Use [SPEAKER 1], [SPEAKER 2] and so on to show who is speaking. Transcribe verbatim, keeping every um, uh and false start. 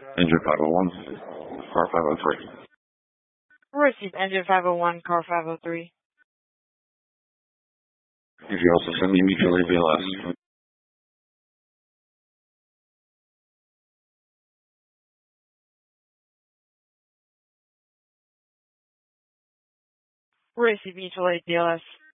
[SPEAKER 1] Engine five oh one, car five oh three.
[SPEAKER 2] Receive engine five oh one, car five oh three.
[SPEAKER 1] If you also send me mutual A B L S.
[SPEAKER 2] Receive mutual A B L S.